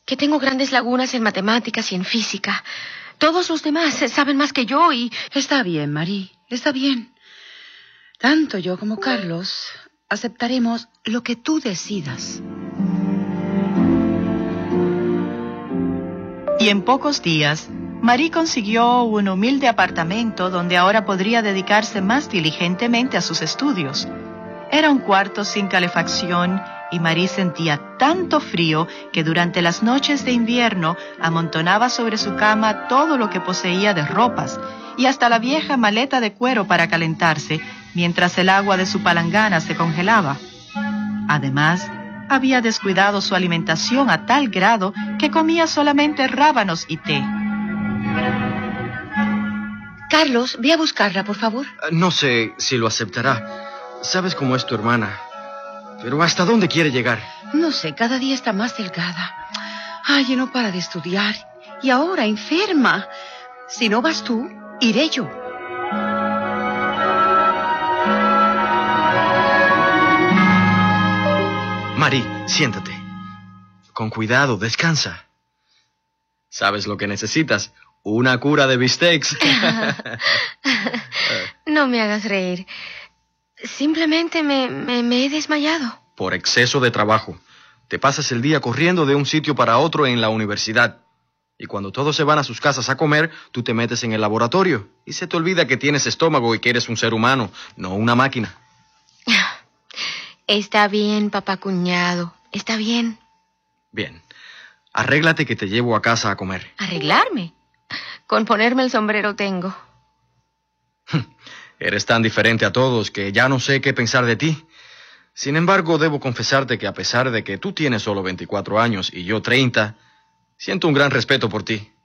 que tengo grandes lagunas en matemáticas y en física. Todos los demás saben más que yo y... Está bien, Marie, está bien. Tanto yo como Carlos aceptaremos lo que tú decidas. Y en pocos días, Marie consiguió un humilde apartamento donde ahora podría dedicarse más diligentemente a sus estudios. Era un cuarto sin calefacción y Marie sentía tanto frío que durante las noches de invierno amontonaba sobre su cama todo lo que poseía de ropas y hasta la vieja maleta de cuero para calentarse mientras el agua de su palangana se congelaba. Además, había descuidado su alimentación a tal grado que comía solamente rábanos y té. Carlos, ve a buscarla, por favor. No sé si lo aceptará. Sabes cómo es tu hermana. Pero ¿hasta dónde quiere llegar? No sé, cada día está más delgada. Ay, y no para de estudiar. Y ahora enferma. Si no vas tú, iré yo. Marie, siéntate. Con cuidado, descansa. ¿Sabes lo que necesitas? Una cura de bistecs. No me hagas reír. Simplemente me he desmayado. Por exceso de trabajo. Te pasas el día corriendo de un sitio para otro en la universidad. Y cuando todos se van a sus casas a comer, tú te metes en el laboratorio. Y se te olvida que tienes estómago y que eres un ser humano, no una máquina. Está bien, papá cuñado. Está bien. Bien. Arréglate que te llevo a casa a comer. ¿Arreglarme? Con ponerme el sombrero tengo. Eres tan diferente a todos que ya no sé qué pensar de ti. Sin embargo, debo confesarte que a pesar de que tú tienes solo 24 años y yo 30, siento un gran respeto por ti.